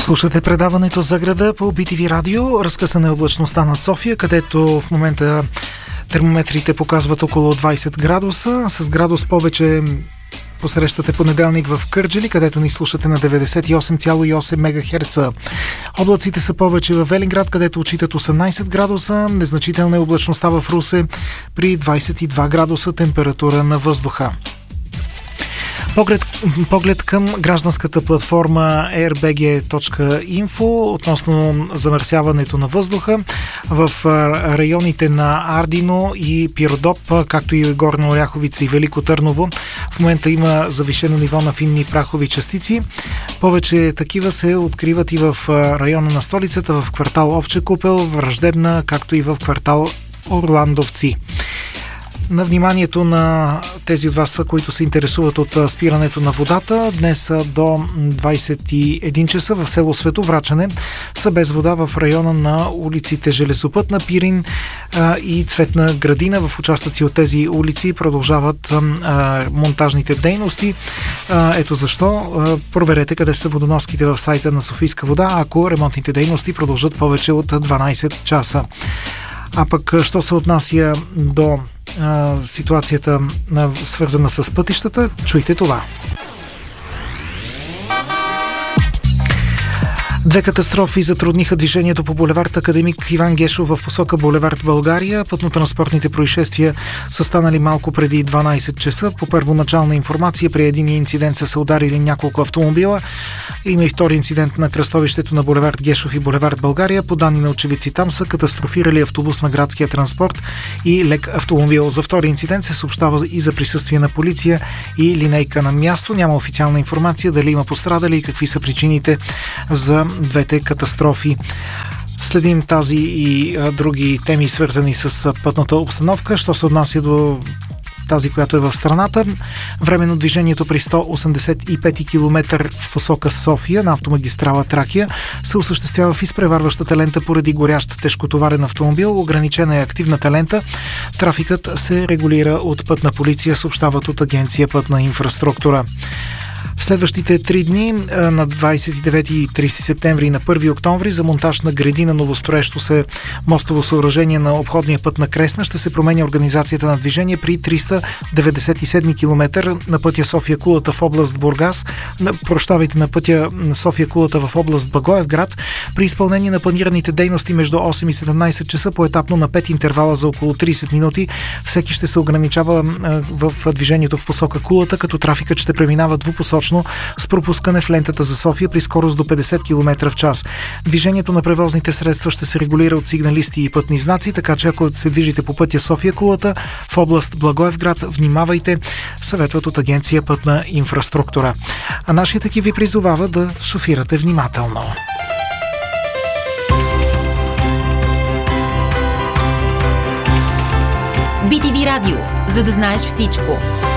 Слушате предаването за града по BTV радио. Разкъсана е облачността над София, където в момента термометрите показват около 20 градуса. С градус повече посрещате понеделник в Кърджали, където ни слушате на 98,8 МГц. Облаците са повече в Велинград, където отчитат 18 градуса. Незначителна е облачността в Русе при 22 градуса температура на въздуха. Поглед към гражданската платформа airbg.info относно замърсяването на въздуха в районите на Ардино и Пиродоп, както и Горна Оряховица и Велико Търново. В момента има завишено ниво на финни прахови частици. Повече такива се откриват и в района на столицата, в квартал Овча купел, Враждебна, както и в квартал Орландовци. На вниманието на тези от вас, които се интересуват от спирането на водата, днес до 21 часа в село Световрачане са без вода в района на улиците Железопътна, Пирин и Цветна градина. В участъци от тези улици продължават монтажните дейности. Ето защо проверете къде са водоноските в сайта на Софийска вода, ако ремонтните дейности продължат повече от 12 часа. А пък, що се отнася до ситуацията свързана с пътищата, чуйте това. Две катастрофи затрудниха движението по булевард Академик Иван Гешов в посока булевард България. Пътно-транспортните происшествия са станали малко преди 12 часа. По първоначална информация, при един инцидент са се ударили няколко автомобила. Има и втори инцидент на кръстовището на булевард Гешов и булевард България. По данни на очевидци, там са катастрофирали автобус на градския транспорт и лек автомобил. За втори инцидент се съобщава и за присъствие на полиция и линейка на място. Няма официална информация дали има пострадали и какви са причините за двете катастрофи. Следим тази и други теми, свързани с пътната обстановка. Що се отнася до тази, която е в страната, временно движението при 185 км в посока София на автомагистрала Тракия се осъществява в изпреварващата лента поради горящ тежкотоварен автомобил. Ограничена е активната лента. Трафикът се регулира от Пътна полиция, съобщават от Агенция Пътна инфраструктура. В следващите 3 дни, на 29 и 30 септември и на 1 октомври, за монтаж на греди на новостроещо се мостово съоръжение на обходния път на Кресна ще се променя организацията на движение при 397 км на пътя София-Кулата в област Бургас, на пътя София-Кулата в област Благоевград, при изпълнение на планираните дейности между 8 и 17 часа поетапно на 5 интервала за около 30 минути. Всеки ще се ограничава в движението в посока Кулата, като трафикът ще преминава двупосочно с пропускане в лентата за София при скорост до 50 км в час. Движението на превозните средства ще се регулира от сигналисти и пътни знаци, така че ако се движите по пътя София-Кулата в област Благоевград, внимавайте, съветват от Агенция Пътна инфраструктура. А нашият екип ви призовава да шофирате внимателно. BTV радио, за да знаеш всичко.